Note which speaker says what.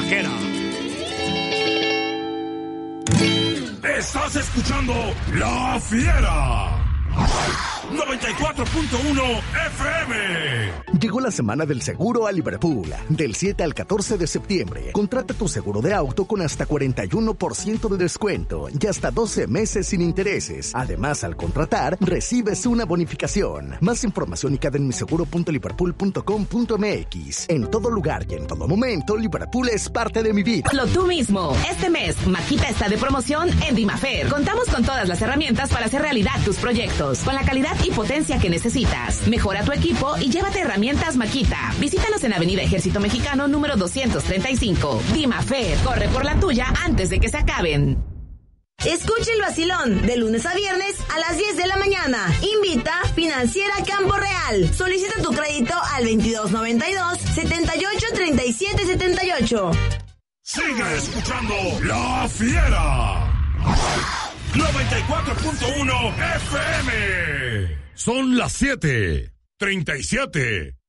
Speaker 1: vaquera. Estás escuchando La Fiera 94.1 FM.
Speaker 2: Llegó la semana del seguro a Liverpool. Del 7 al 14 de septiembre. Contrata tu seguro de auto con hasta 41% de descuento y hasta 12 meses sin intereses. Además, al contratar, recibes una bonificación. Más información y en miseguro.liverpool.com.mx. En todo lugar y en todo momento, Liverpool es parte de mi vida.
Speaker 3: Hazlo tú mismo. Este mes, Makita está de promoción en Dimafer. Contamos con todas las herramientas para hacer realidad tus proyectos. Con la calidad y potencia que necesitas. Mejora tu equipo y llévate herramientas Makita. Visítanos en Avenida Ejército Mexicano número 235. Dimafer, corre por la tuya antes de que se acaben.
Speaker 4: Escucha el vacilón de lunes a viernes a las 10 de la mañana. Invita Financiera Campo Real. Solicita tu crédito al 2292-783778.
Speaker 1: Sigue escuchando La Fiera 94.1 FM. Son las 7:37.